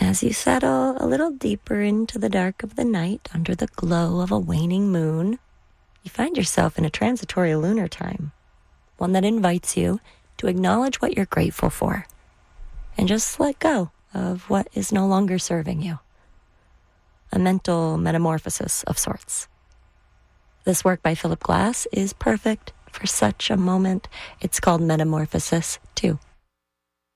As you settle a little deeper into the dark of the night under the glow of a waning moon, you find yourself in a transitory lunar time, one that invites you to acknowledge what you're grateful for and just let go of what is no longer serving you. A mental metamorphosis of sorts. This work by Philip Glass is perfect for such a moment. It's called Metamorphosis 2.